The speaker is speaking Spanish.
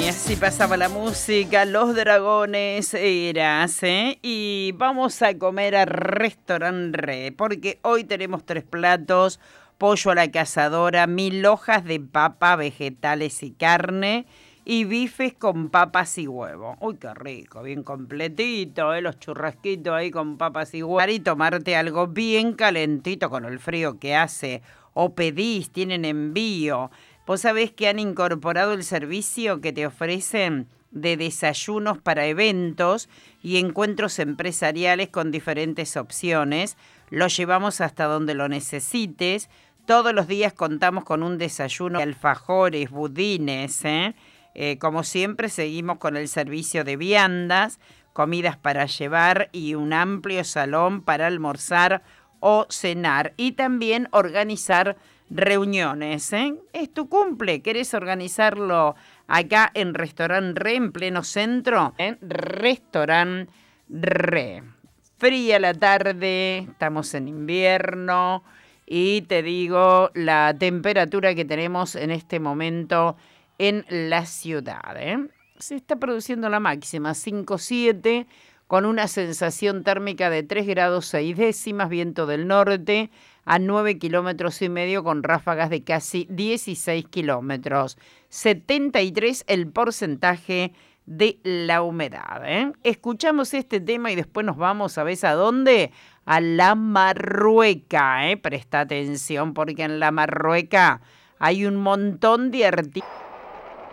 Así pasaba la música, Los Dragones eras, ¿eh? Y vamos a comer a Restaurant Re, porque hoy tenemos 3 platos: pollo a la cazadora, 1000 hojas de papa, vegetales y carne, y bifes con papas y huevo. Uy, qué rico, bien completito, ¿eh? Los churrasquitos ahí con papas y huevo. Y tomarte algo bien calentito con el frío que hace, o pedís, tienen envío. Vos sabés que han incorporado el servicio que te ofrecen de desayunos para eventos y encuentros empresariales con diferentes opciones. Lo llevamos hasta donde lo necesites. Todos los días contamos con un desayuno de alfajores, budines, ¿eh? Como siempre, seguimos con el servicio de viandas, comidas para llevar y un amplio salón para almorzar o cenar. Y también organizar reuniones, ¿eh? Es tu cumple, ¿querés organizarlo acá en Restaurant Re, en pleno centro? Restaurant Re. Fría la tarde, estamos en invierno y te digo la temperatura que tenemos en este momento en la ciudad, ¿eh? Se está produciendo la máxima, 5,7, con una sensación térmica de 3 grados 6 décimas, viento del norte a 9,5 kilómetros, con ráfagas de casi 16 kilómetros. 73 el porcentaje de la humedad, ¿eh? Escuchamos este tema y después nos vamos, ¿sabés a dónde? A la Marrueca, ¿eh? Presta atención porque en la Marrueca hay un montón de artistas.